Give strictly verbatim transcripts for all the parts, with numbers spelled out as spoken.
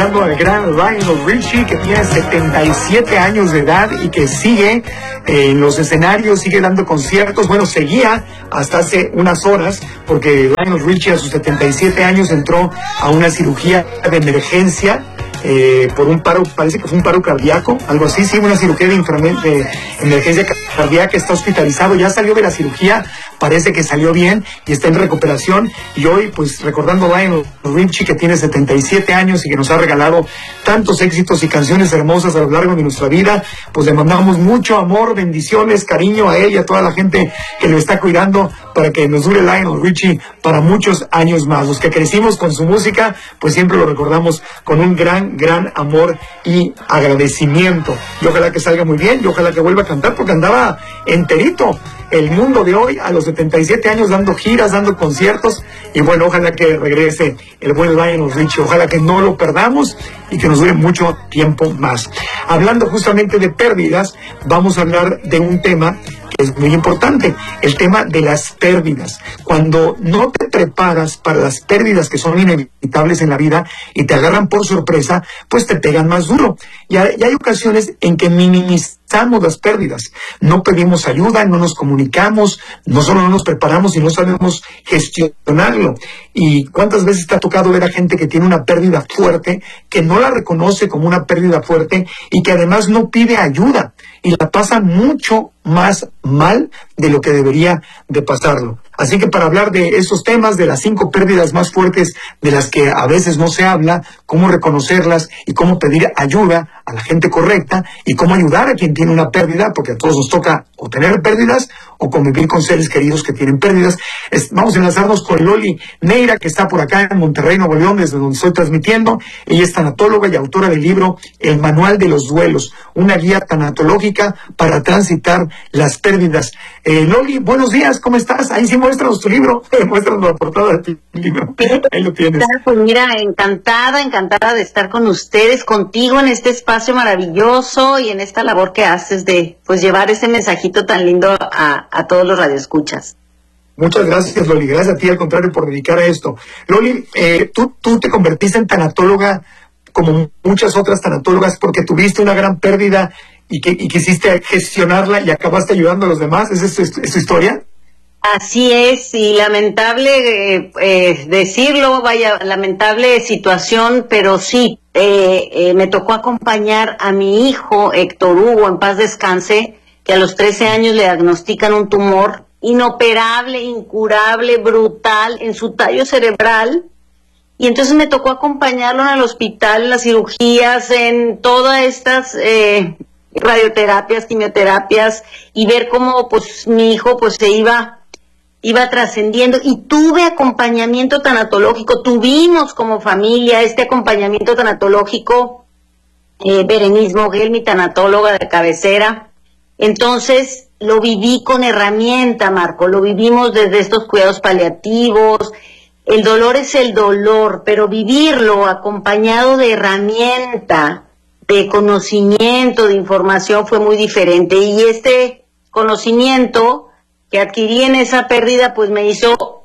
escuchando al gran Lionel Richie, que tiene setenta y siete años de edad y que sigue en los escenarios, sigue dando conciertos. Bueno, seguía hasta hace unas horas, porque Lionel Richie a sus setenta y siete años entró a una cirugía de emergencia eh, por un paro, parece que fue un paro cardíaco, algo así, sí, una cirugía de, de emergencia cardíaca. Está hospitalizado, ya salió de la cirugía, parece que salió bien y está en recuperación. Y hoy, pues, recordando a Lionel Richie, que tiene setenta y siete años y que nos ha regalado tantos éxitos y canciones hermosas a lo largo de nuestra vida, pues le mandamos mucho amor, bendiciones, cariño a él y a toda la gente que lo está cuidando, para que nos dure Lionel Richie para muchos años más. Los que crecimos con su música, pues siempre lo recordamos con un gran, gran amor y agradecimiento. Y ojalá que salga muy bien, y ojalá que vuelva a cantar, porque andaba enterito el mundo de hoy a los setenta y siete años, dando giras, dando conciertos. Y bueno, ojalá que regrese el buen Lionel Richie, ojalá que no lo perdamos y que nos dure mucho tiempo más. Hablando justamente de pérdidas, vamos a hablar de un tema que es muy importante, el tema de las pérdidas. Cuando no te preparas para las pérdidas que son inevitables en la vida y te agarran por sorpresa, pues te pegan más duro. Y hay, y hay ocasiones en que minimizamos las pérdidas, no pedimos ayuda, no nos comunicamos, no solo no nos preparamos y no sabemos gestionarlo. Y cuántas veces te ha tocado ver a gente que tiene una pérdida fuerte, que no la reconoce como una pérdida fuerte y que además no pide ayuda y la pasa mucho más mal de lo que debería de pasarlo. Así que para hablar de esos temas, de las cinco pérdidas más fuertes de las que a veces no se habla, cómo reconocerlas y cómo pedir ayuda a la gente correcta y cómo ayudar a quien tiene una pérdida, porque a todos nos toca o tener pérdidas o convivir con seres queridos que tienen pérdidas. Es, vamos a enlazarnos con Loli Neira, que está por acá en Monterrey, Nuevo León, desde donde estoy transmitiendo. Ella es tanatóloga y autora del libro El Manual de los Duelos, una guía tanatológica para transitar las pérdidas. Eh, Loli, buenos días, ¿cómo estás? Ahí sí muéstranos tu libro, eh, muéstranos la portada de tu libro. Ahí lo tienes. Pues mira, encantada, encantada de estar con ustedes, contigo en este espacio maravilloso y en esta labor que haces de pues llevar ese mensajito tan lindo a, a todos los radioescuchas. Muchas gracias, Loli. Gracias a ti, al contrario, por dedicar a esto. Loli, eh, tú, tú te convertiste en tanatóloga como muchas otras tanatólogas porque tuviste una gran pérdida y, que, y quisiste gestionarla y acabaste ayudando a los demás. ¿Es eso, es, es su historia? Así es, y lamentable eh, eh, decirlo, vaya, lamentable situación, pero sí, eh, eh, me tocó acompañar a mi hijo, Héctor Hugo, en paz descanse, que a los trece años le diagnostican un tumor inoperable, incurable, brutal, en su tallo cerebral, y entonces me tocó acompañarlo en el hospital, en las cirugías, en todas estas eh, radioterapias, quimioterapias, y ver cómo pues mi hijo pues se iba... iba trascendiendo, y tuve acompañamiento tanatológico, tuvimos como familia este acompañamiento tanatológico, eh, Berenice Moguel, mi tanatóloga de cabecera. Entonces lo viví con herramienta, Marco, lo vivimos desde estos cuidados paliativos. El dolor es el dolor, pero vivirlo acompañado de herramienta, de conocimiento, de información fue muy diferente, y este conocimiento que adquirí en esa pérdida, pues me hizo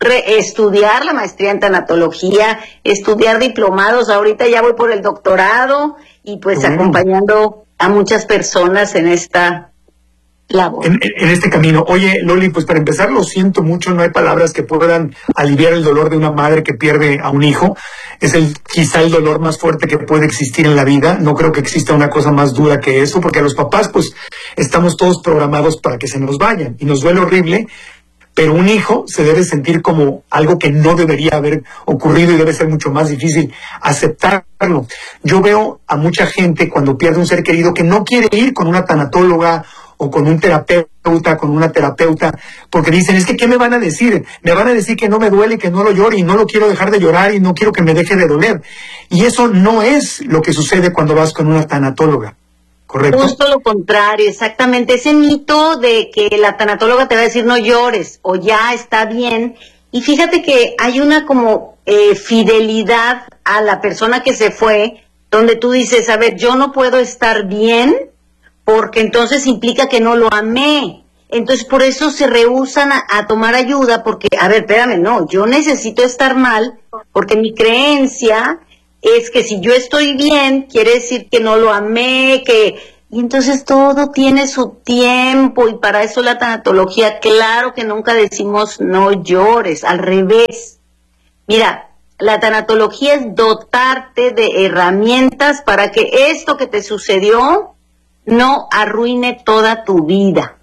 estudiar la maestría en tanatología, estudiar diplomados, ahorita ya voy por el doctorado, y pues bueno, acompañando a muchas personas en esta labor. En, en este camino. Oye, Loli, pues para empezar, lo siento mucho, no hay palabras que puedan aliviar el dolor de una madre que pierde a un hijo. Es el quizá el dolor más fuerte que puede existir en la vida. No creo que exista una cosa más dura que eso, porque a los papás, pues, estamos todos programados para que se nos vayan, y nos duele horrible, pero un hijo se debe sentir como algo que no debería haber ocurrido y debe ser mucho más difícil aceptarlo. Yo veo a mucha gente cuando pierde un ser querido que no quiere ir con una tanatóloga o con un terapeuta, con una terapeuta, porque dicen, es que ¿qué me van a decir? Me van a decir que no me duele, que no lo llore, y no lo quiero dejar de llorar, y no quiero que me deje de doler. Y eso no es lo que sucede cuando vas con una tanatóloga, ¿correcto? Justo lo contrario, exactamente. Ese mito de que la tanatóloga te va a decir no llores, o ya está bien. Y fíjate que hay una como eh, fidelidad a la persona que se fue, donde tú dices, a ver, yo no puedo estar bien, porque entonces implica que no lo amé. Entonces por eso se rehúsan a, a tomar ayuda, porque, a ver, espérame, no, yo necesito estar mal, porque mi creencia es que si yo estoy bien, quiere decir que no lo amé, que... Y entonces todo tiene su tiempo, y para eso la tanatología, claro que nunca decimos no llores, al revés. Mira, la tanatología es dotarte de herramientas para que esto que te sucedió no arruine toda tu vida.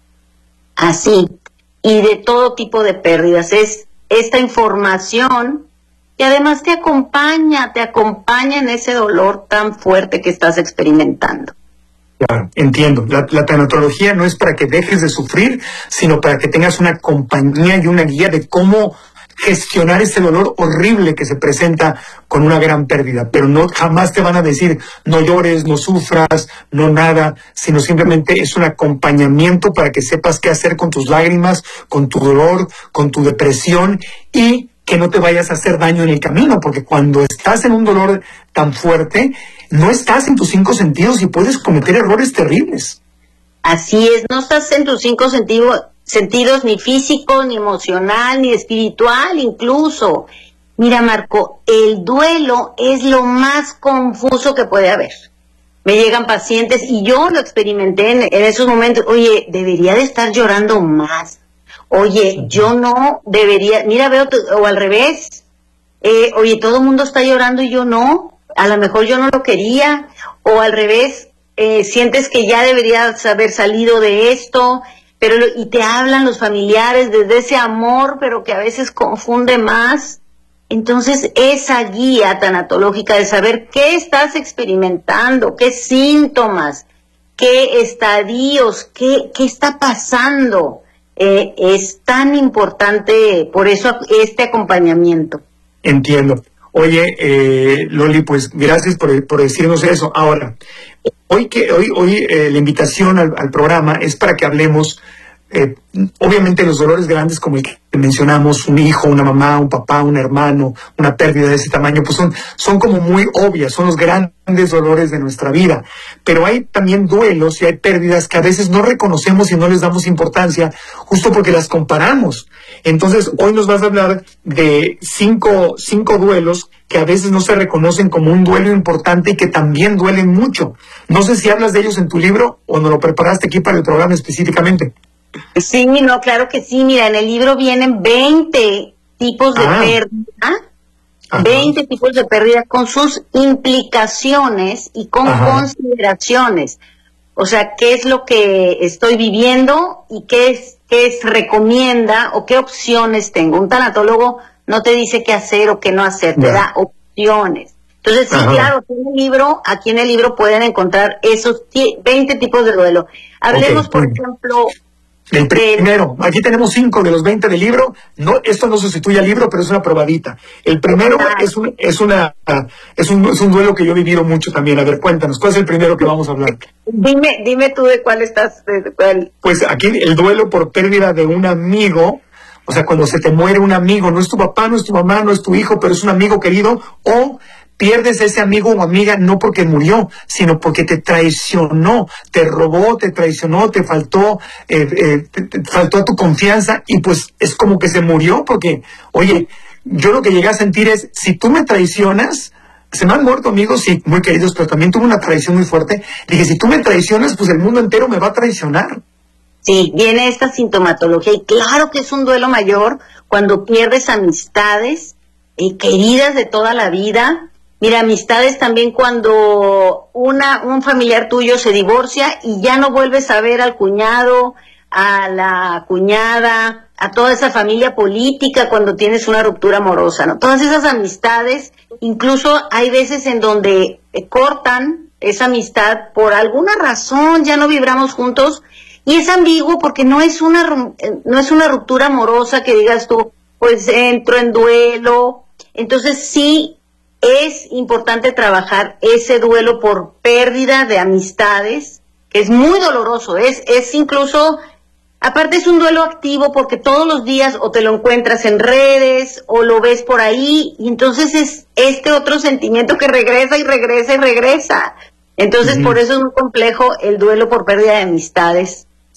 Así, y de todo tipo de pérdidas. Es esta información que además te acompaña, te acompaña en ese dolor tan fuerte que estás experimentando. Claro, entiendo. La, la tanatología no es para que dejes de sufrir, sino para que tengas una compañía y una guía de cómo gestionar ese dolor horrible que se presenta con una gran pérdida. Pero no, jamás te van a decir no llores, no sufras, no nada, sino simplemente es un acompañamiento para que sepas qué hacer con tus lágrimas, con tu dolor, con tu depresión, y que no te vayas a hacer daño en el camino, porque cuando estás en un dolor tan fuerte, no estás en tus cinco sentidos y puedes cometer errores terribles. Así es, no estás en tus cinco sentidos, sentidos ni físico, ni emocional, ni espiritual incluso. Mira, Marco, el duelo es lo más confuso que puede haber. Me llegan pacientes y yo lo experimenté en, en esos momentos. Oye, debería de estar llorando más. Oye, yo no debería, mira, veo, o al revés, eh, oye, todo el mundo está llorando y yo no, a lo mejor yo no lo quería, o al revés, eh, sientes que ya deberías haber salido de esto, pero lo, y te hablan los familiares desde ese amor, pero que a veces confunde más. Entonces, esa guía tanatológica de saber qué estás experimentando, qué síntomas, qué estadios, qué, qué está pasando, Eh, es tan importante, por eso este acompañamiento. Entiendo. Oye, eh, Loli, pues gracias por, por decirnos eso. Ahora, hoy que hoy hoy eh, la invitación al, al programa es para que hablemos, eh, obviamente los dolores grandes como el que mencionamos, un hijo, una mamá, un papá, un hermano, una pérdida de ese tamaño, pues son, son como muy obvias, son los grandes dolores de nuestra vida. Pero hay también duelos y hay pérdidas que a veces no reconocemos y no les damos importancia, justo porque las comparamos. Entonces, hoy nos vas a hablar de cinco, cinco duelos que a veces no se reconocen como un duelo importante y que también duelen mucho. No sé si hablas de ellos en tu libro o no lo preparaste aquí para el programa específicamente. Sí, no, claro que sí. Mira, en el libro vienen veinte tipos de ah. pérdida, Ajá. veinte tipos de pérdida con sus implicaciones y con Ajá. consideraciones. O sea, qué es lo que estoy viviendo y qué es, qué es recomienda o qué opciones tengo. Un tanatólogo no te dice qué hacer o qué no hacer, te yeah. da opciones. Entonces, sí, Ajá. claro, aquí en el libro, aquí en el libro pueden encontrar esos veinte tipos de duelo. Hablemos, okay. por ejemplo... El primero, aquí tenemos cinco de los veinte del libro. No, esto no sustituye al libro, pero es una probadita. El primero es un, es una, es un, es un duelo que yo he vivido mucho también. A ver, cuéntanos, ¿cuál es el primero que vamos a hablar? Dime, dime tú de cuál estás, de cuál. Pues aquí el duelo por pérdida de un amigo. O sea, cuando se te muere un amigo, no es tu papá, no es tu mamá, no es tu hijo, pero es un amigo querido, o pierdes ese amigo o amiga no porque murió, sino porque te traicionó, te robó, te traicionó, te faltó, eh, eh, te, te faltó a tu confianza, y pues es como que se murió, porque, oye, yo lo que llegué a sentir es, si tú me traicionas, se me han muerto amigos, sí, muy queridos, pero también tuve una traición muy fuerte. Dije, si tú me traicionas, pues el mundo entero me va a traicionar. Sí, viene esta sintomatología, y claro que es un duelo mayor cuando pierdes amistades eh, queridas de toda la vida. Mira, amistades también cuando una un familiar tuyo se divorcia y ya no vuelves a ver al cuñado, a la cuñada, a toda esa familia política cuando tienes una ruptura amorosa, ¿no? Todas esas amistades, incluso hay veces en donde eh, cortan esa amistad por alguna razón, ya no vibramos juntos, y es ambiguo porque no es una no es una ruptura amorosa que digas tú, pues entro en duelo. Entonces sí, es importante trabajar ese duelo por pérdida de amistades, que es muy doloroso, es, es incluso, aparte es un duelo activo porque todos los días o te lo encuentras en redes o lo ves por ahí, y entonces es este otro sentimiento que regresa y regresa y regresa. Entonces uh-huh. por eso es muy complejo el duelo por pérdida de amistades.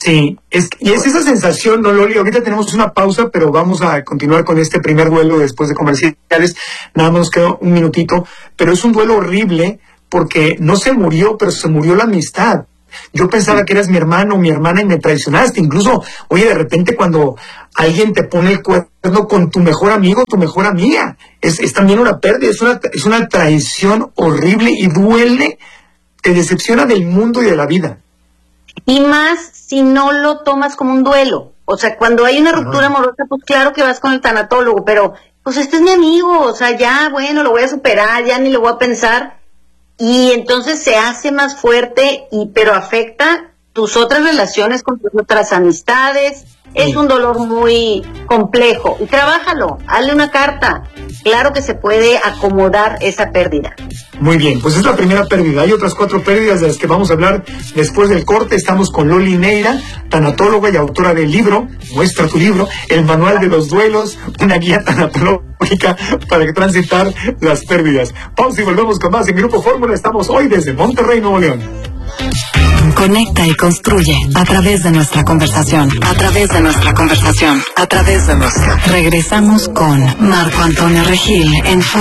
Sí, es, y es esa sensación, ¿no, Loli? Ahorita tenemos una pausa, pero vamos a continuar con este primer duelo después de comerciales. Nada más nos queda un minutito, pero es un duelo horrible porque no se murió, pero se murió la amistad. Yo pensaba que eras mi hermano o mi hermana y me traicionaste. Incluso, oye, de repente cuando alguien te pone el cuerno con tu mejor amigo, tu mejor amiga, es, es también una pérdida, es una, es una traición horrible y duele, te decepciona del mundo y de la vida. Y más si no lo tomas como un duelo. O sea, cuando hay una ruptura amorosa, pues claro que vas con el tanatólogo, pero pues este es mi amigo, o sea, ya, bueno, lo voy a superar, ya ni lo voy a pensar. Y entonces se hace más fuerte, y pero afecta tus otras relaciones con tus otras amistades. Es un dolor muy complejo. Y trabájalo, hazle una carta. Claro que se puede acomodar esa pérdida. Muy bien, pues es la primera pérdida. Hay otras cuatro pérdidas de las que vamos a hablar después del corte. Estamos con Loli Neira, tanatóloga y autora del libro, muestra tu libro, El Manual de los Duelos, una guía tanatológica para transitar las pérdidas. Pausa y volvemos con más en Grupo Fórmula. Estamos hoy desde Monterrey, Nuevo León. Conecta y construye a través de nuestra conversación, a través de nuestra conversación, a través de nuestra. Regresamos con Marco Antonio Regil en